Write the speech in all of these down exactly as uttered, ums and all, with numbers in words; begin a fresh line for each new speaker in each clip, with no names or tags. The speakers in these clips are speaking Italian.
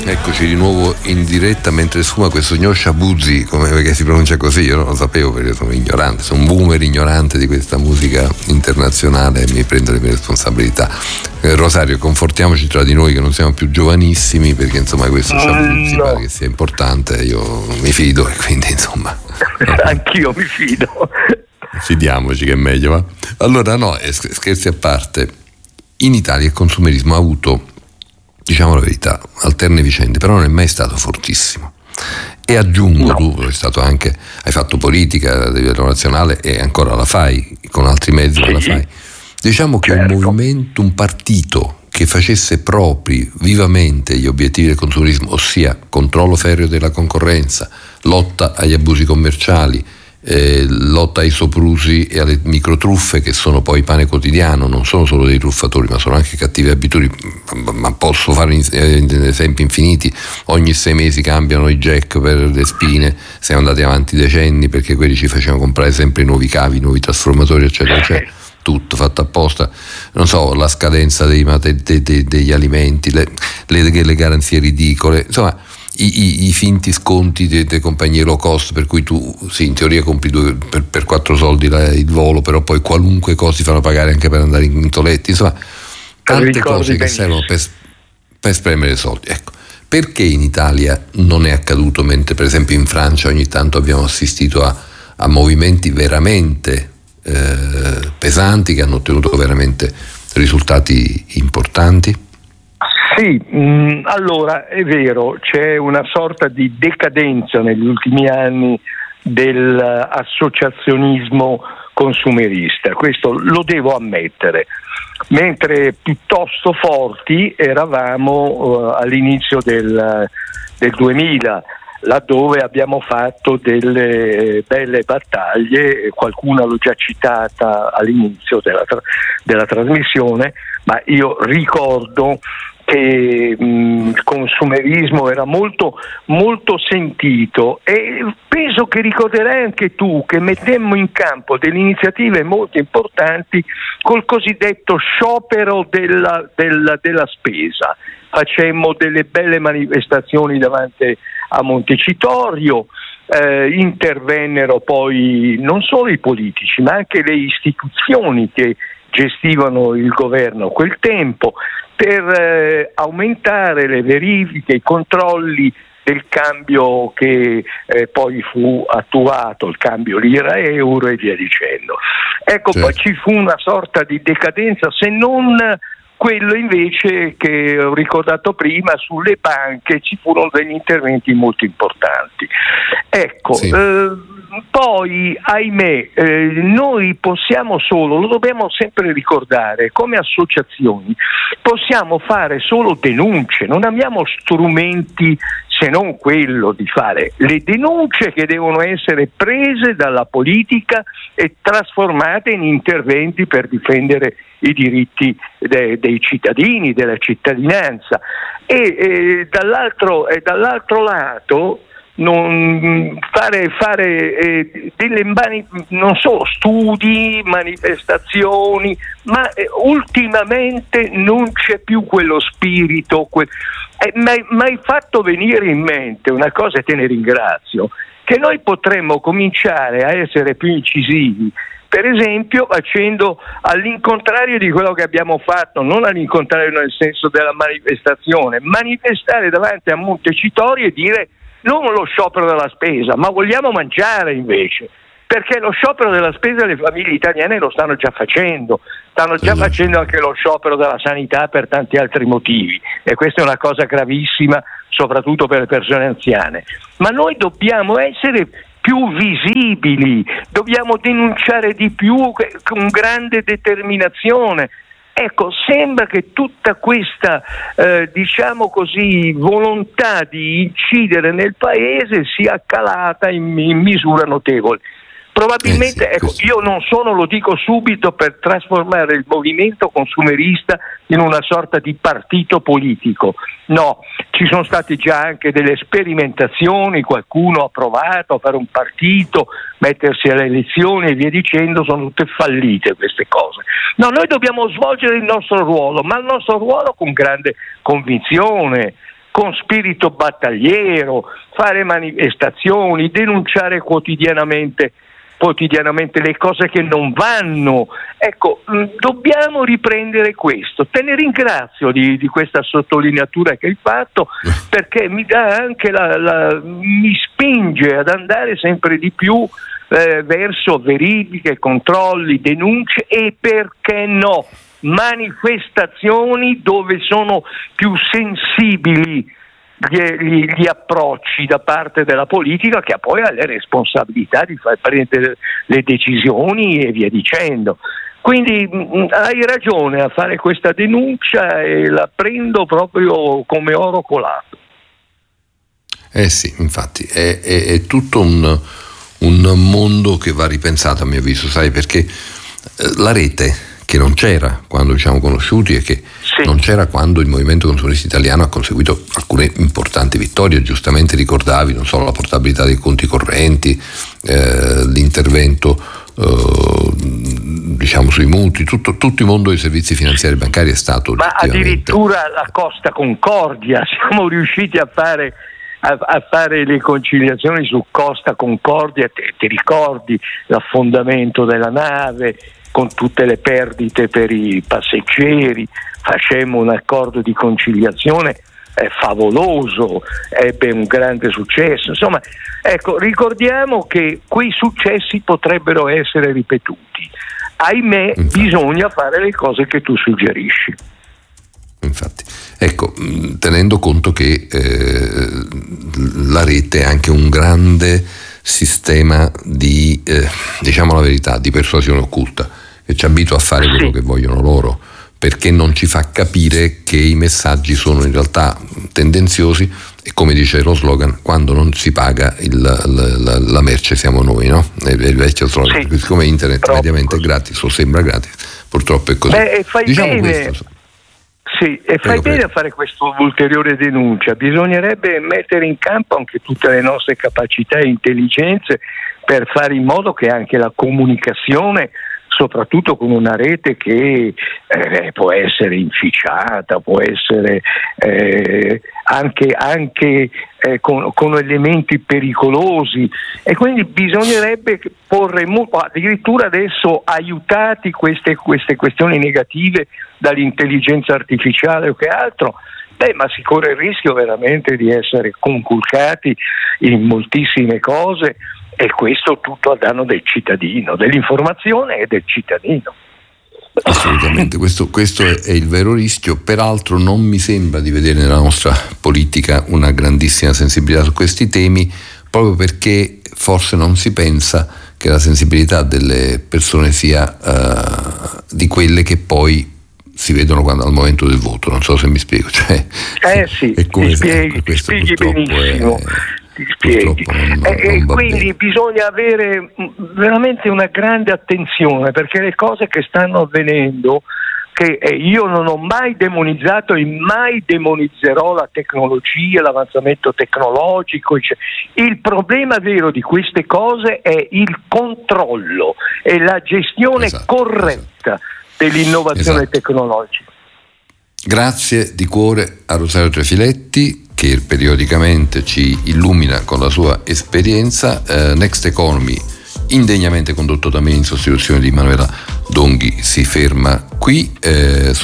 Eccoci di nuovo in diretta mentre sfuma questo signor Shabuzi, come perché si pronuncia così, io non lo sapevo perché sono ignorante, sono un boomer ignorante di questa musica internazionale e mi prendo le mie responsabilità. Eh, Rosario, confortiamoci tra di noi che non siamo più giovanissimi, perché insomma questo Shabuzi no. pare che sia importante, io mi fido e quindi insomma
anch'io mi fido.
Fidiamoci che è meglio, va? Allora no, scherzi a parte, in Italia il consumerismo ha avuto, diciamo la verità, alterne vicende, però non è mai stato fortissimo. E aggiungo, no. tu sei stato anche, hai fatto politica a livello nazionale e ancora la fai, con altri mezzi sì. la fai. Diciamo che certo. un movimento, un partito che facesse propri vivamente gli obiettivi del consumerismo, ossia controllo ferreo della concorrenza, lotta agli abusi commerciali, Eh, lotta ai soprusi e alle microtruffe, che sono poi pane quotidiano, non sono solo dei truffatori ma sono anche cattive abitudini, ma posso fare esempi infiniti. Ogni sei mesi cambiano i jack per le spine, siamo andati avanti decenni perché quelli ci facevano comprare sempre nuovi cavi, nuovi trasformatori eccetera eccetera, tutto fatto apposta, non so, la scadenza dei, de, de, degli alimenti, le, le, le garanzie ridicole, insomma I, i, i finti sconti delle compagnie low cost, per cui tu sì, in teoria compri due, per, per quattro soldi la, il volo, però poi qualunque cosa ti fanno pagare anche per andare in, in toletti, insomma tante cose che servono per, per spremere soldi. Ecco, perché in Italia non è accaduto, mentre per esempio in Francia ogni tanto abbiamo assistito a, a movimenti veramente eh, pesanti che hanno ottenuto veramente risultati importanti?
Sì, mh, allora è vero, c'è una sorta di decadenza negli ultimi anni dell'associazionismo consumerista, questo lo devo ammettere, mentre piuttosto forti eravamo uh, all'inizio del, del duemila, laddove abbiamo fatto delle belle battaglie, qualcuna l'ho già citata all'inizio della, tra- della trasmissione, ma io ricordo che mh, il consumerismo era molto molto sentito, e penso che ricorderai anche tu che mettemmo in campo delle iniziative molto importanti col cosiddetto sciopero della, della, della spesa. Facemmo delle belle manifestazioni davanti a Montecitorio, eh, intervennero poi non solo i politici ma anche le istituzioni che gestivano il governo a quel tempo, per eh, aumentare le verifiche, i controlli del cambio che eh, poi fu attuato, il cambio lira-euro e via dicendo. Ecco, certo. Poi ci fu una sorta di decadenza, se non quello invece che ho ricordato prima, sulle banche ci furono degli interventi molto importanti. Ecco, sì. eh, poi ahimè eh, noi possiamo solo, lo dobbiamo sempre ricordare, come associazioni possiamo fare solo denunce, non abbiamo strumenti se non quello di fare le denunce che devono essere prese dalla politica e trasformate in interventi per difendere i diritti de- dei cittadini, della cittadinanza, e, e dall'altro e dall'altro lato non fare, fare eh, delle mani, non solo studi, manifestazioni, ma eh, ultimamente non c'è più quello spirito. Que- eh, mi hai fatto venire in mente una cosa, e te ne ringrazio, che noi potremmo cominciare a essere più incisivi, per esempio facendo all'incontrario di quello che abbiamo fatto, non all'incontrario nel senso della manifestazione, manifestare davanti a Montecitorio e dire non lo sciopero della spesa, ma vogliamo mangiare invece, perché lo sciopero della spesa le famiglie italiane lo stanno già facendo, stanno già facendo anche lo sciopero della sanità per tanti altri motivi, e questa è una cosa gravissima soprattutto per le persone anziane, ma noi dobbiamo essere più visibili, dobbiamo denunciare di più con grande determinazione. Ecco, sembra che tutta questa, eh, diciamo così, volontà di incidere nel paese sia calata in, in misura notevole. Probabilmente, eh sì, ecco, io non sono, lo dico subito, per trasformare il movimento consumerista in una sorta di partito politico. No, ci sono state già anche delle sperimentazioni, qualcuno ha provato a fare un partito, mettersi alle elezioni e via dicendo, sono tutte fallite queste cose. No, noi dobbiamo svolgere il nostro ruolo, ma il nostro ruolo con grande convinzione, con spirito battagliero, fare manifestazioni, denunciare quotidianamente quotidianamente le cose che non vanno. Ecco, mh, dobbiamo riprendere questo. Te ne ringrazio di, di questa sottolineatura che hai fatto, perché mi dà anche la, la mi spinge ad andare sempre di più eh, verso verifiche, controlli, denunce e, perché no, manifestazioni dove sono più sensibili Gli, gli, gli approcci da parte della politica, che poi ha le responsabilità di far prendere le decisioni e via dicendo. Quindi mh, hai ragione a fare questa denuncia e la prendo proprio come oro colato.
Eh sì, infatti è, è, è tutto un, un mondo che va ripensato, a mio avviso, sai, perché eh, la rete, che non c'era quando ci siamo conosciuti e che sì. non c'era quando il movimento consumerista italiano ha conseguito alcune importanti vittorie, giustamente ricordavi, non solo la portabilità dei conti correnti, eh, l'intervento eh, diciamo sui mutui, tutto, tutto il mondo dei servizi finanziari e bancari è stato
ma addirittura la Costa Concordia, siamo riusciti a fare A, a fare le conciliazioni su Costa Concordia, te, ti ricordi l'affondamento della nave con tutte le perdite per i passeggeri, facemmo un accordo di conciliazione eh, favoloso, ebbe un grande successo. Insomma, ecco, ricordiamo che quei successi potrebbero essere ripetuti. Ahimè, infatti, bisogna fare le cose che tu suggerisci.
Infatti, ecco, tenendo conto che eh, la rete è anche un grande sistema di, eh, diciamo la verità, di persuasione occulta, che ci abitua a fare quello che vogliono loro, perché non ci fa capire che i messaggi sono in realtà tendenziosi e, come dice lo slogan, quando non si paga il, la, la merce siamo noi, no? È il vecchio slogan, sì, siccome internet troppo mediamente è gratis o sembra gratis, purtroppo è così.
Beh, e fai
diciamo
bene.
Questo.
Sì, e fai bene a fare questa ulteriore denuncia. Bisognerebbe mettere in campo anche tutte le nostre capacità e intelligenze per fare in modo che anche la comunicazione, soprattutto con una rete che eh, può essere inficiata, può essere eh, anche, anche eh, con, con elementi pericolosi, e quindi bisognerebbe porre addirittura adesso, aiutati queste, queste questioni negative dall'intelligenza artificiale o che altro, beh, ma si corre il rischio veramente di essere conculcati in moltissime cose, e questo tutto a danno del cittadino, dell'informazione e del cittadino.
Assolutamente, questo, questo è, è il vero rischio. Peraltro non mi sembra di vedere nella nostra politica una grandissima sensibilità su questi temi, proprio perché forse non si pensa che la sensibilità delle persone sia uh, di quelle che poi si vedono quando, al momento del voto. Non so se mi spiego, cioè,
eh sì,
è come
ti spieghi, ti spieghi benissimo. È, ti spieghi. Non, non, e, non quindi bene. Bisogna avere veramente una grande attenzione, perché le cose che stanno avvenendo, che eh, io non ho mai demonizzato e mai demonizzerò la tecnologia, l'avanzamento tecnologico, cioè, il problema vero di queste cose è il controllo e la gestione esatto, corretta esatto. dell'innovazione esatto. tecnologica.
Grazie di cuore a Rosario Trefiletti, che periodicamente ci illumina con la sua esperienza. eh, Next Economy, indegnamente condotto da me in sostituzione di Manuela Donghi, si ferma qui. eh,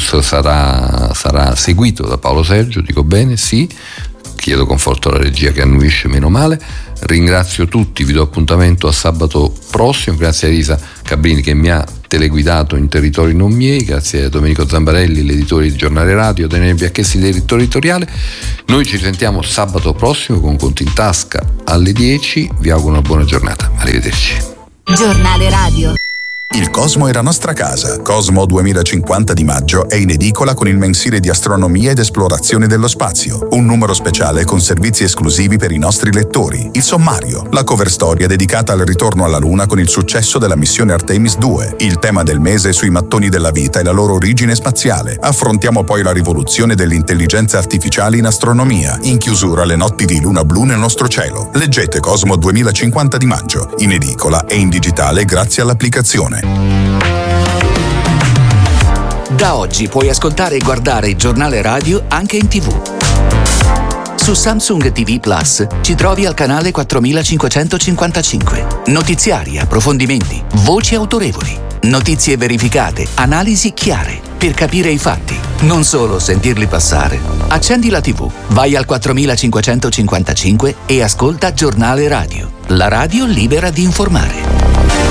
sarà, sarà seguito da Paolo Sergio, dico bene? Sì, chiedo conforto alla regia che annuisce, meno male. Ringrazio tutti, vi do appuntamento a sabato prossimo. Grazie a Elisa Cabrini che mi ha teleguidato in territori non miei, grazie a Domenico Zambarelli, l'editore di Giornale Radio, Daniele Biacchessi, l'editore editoriale. Noi ci sentiamo sabato prossimo con Conti in Tasca alle dieci. Vi auguro una buona giornata, arrivederci.
Giornale Radio.
Il Cosmo è la nostra casa. Cosmo duemilacinquanta di maggio è in edicola con il mensile di astronomia ed esplorazione dello spazio. Un numero speciale con servizi esclusivi per i nostri lettori. Il sommario, la cover storia dedicata al ritorno alla Luna con il successo della missione Artemis due. Il tema del mese sui mattoni della vita e la loro origine spaziale. Affrontiamo poi la rivoluzione dell'intelligenza artificiale in astronomia. In chiusura, le notti di luna blu nel nostro cielo. Leggete Cosmo duemilacinquanta di maggio, in edicola e in digitale grazie all'applicazione.
Da oggi puoi ascoltare e guardare il Giornale Radio anche in tivù.
Su Samsung ti vu Plus ci trovi al canale quattromilacinquecentocinquantacinque. Notiziari, approfondimenti, voci autorevoli, notizie verificate, analisi chiare, per capire i fatti, non solo sentirli passare. Accendi la tivù, vai al quattromilacinquecentocinquantacinque e ascolta Giornale Radio, la radio libera di informare.